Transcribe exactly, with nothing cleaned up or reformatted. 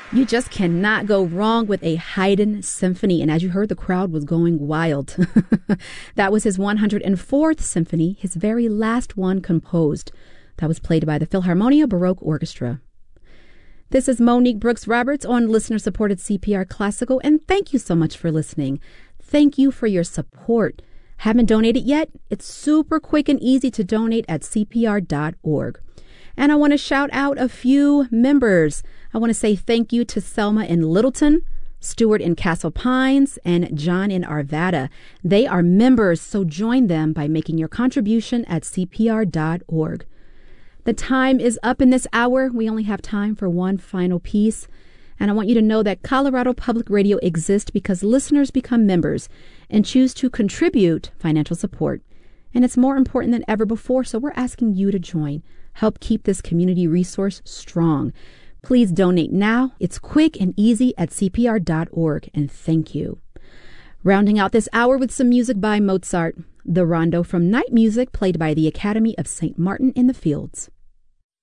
You just cannot go wrong with a Haydn symphony. And as you heard, the crowd was going wild. That was his one hundred fourth symphony, his very last one composed. That was played by the Philharmonia Baroque Orchestra. This is Monique Brooks Roberts on listener-supported C P R Classical, and thank you so much for listening. Thank you for your support. Haven't donated yet? It's super quick and easy to donate at C P R dot org. And I want to shout out a few members. I want to say thank you to Selma in Littleton, Stuart in Castle Pines, and John in Arvada. They are members, so join them by making your contribution at C P R dot org. The time is up in this hour. We only have time for one final piece. And I want you to know that Colorado Public Radio exists because listeners become members and choose to contribute financial support. And it's more important than ever before, so we're asking you to join. Help keep this community resource strong. Please donate now. It's quick and easy at C P R dot org. And thank you. Rounding out this hour with some music by Mozart, the rondo from Night Music played by the Academy of Saint Martin in the Fields.